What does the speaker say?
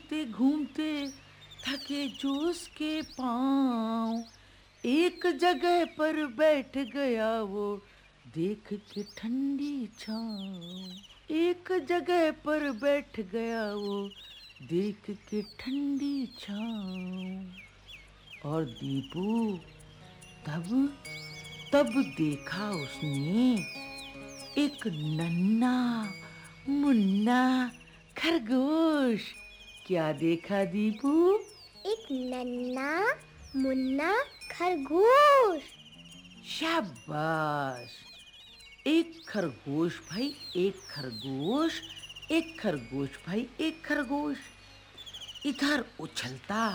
घूमते घूमते थके जो उसके पाँव। एक जगह पर बैठ गया वो देख के ठंडी छाँव। एक जगह पर बैठ गया वो देख के ठंडी छाँव। और दीपू तब तब देखा उसने एक नन्हा मुन्ना खरगोश। क्या देखा दीपू? एक नन्हा मुन्ना खरगोश। शाबाश। एक खरगोश भाई एक खरगोश, एक खरगोश भाई एक खरगोश। इधर उछलता